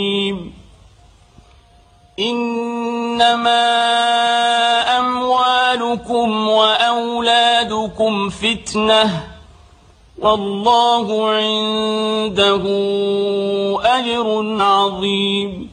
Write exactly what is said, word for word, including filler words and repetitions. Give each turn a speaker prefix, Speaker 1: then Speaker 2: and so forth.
Speaker 1: إنما أموالكم وأولادكم فتنة والله عنده أجر عظيم.